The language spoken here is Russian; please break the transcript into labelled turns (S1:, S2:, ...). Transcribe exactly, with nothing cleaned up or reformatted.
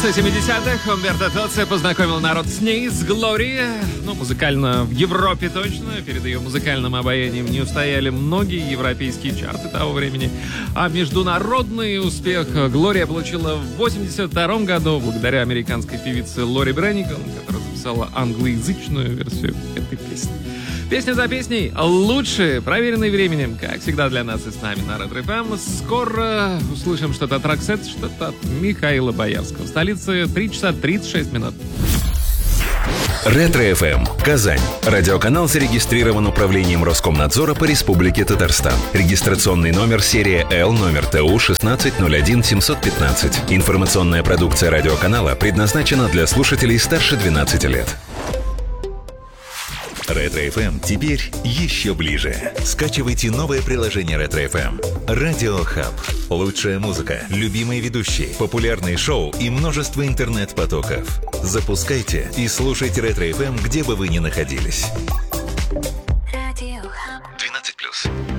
S1: конце семидесятых Умберто Тоцци познакомил народ с ней, с Глори. Ну, музыкально в Европе точно. Перед ее музыкальным обаянием не устояли многие европейские чарты того времени. А международный успех Глория получила в восемьдесят втором году благодаря американской певице Лори Бренниган, которая записала англоязычную версию этой песни. Песня за песней, лучшие, проверенные временем, как всегда для нас и с нами на Ретро эф эм. Скоро услышим что-то от Роксет, что-то от Михаила Боярского. В столице три часа тридцать шесть минут.
S2: Ретро эф эм. Казань. Радиоканал зарегистрирован управлением Роскомнадзора по Республике Татарстан. Регистрационный номер серия Л, номер Т У шестнадцать ноль один семьсот пятнадцать. Информационная продукция радиоканала предназначена для слушателей старше двенадцати лет. Ретро эф эм теперь еще ближе. Скачивайте новое приложение Ретро эф эм. Радио Хаб. Лучшая музыка, любимые ведущие, популярные шоу и множество интернет-потоков. Запускайте и слушайте Ретро эф эм, где бы вы ни находились. Радио Хаб. двенадцать плюс.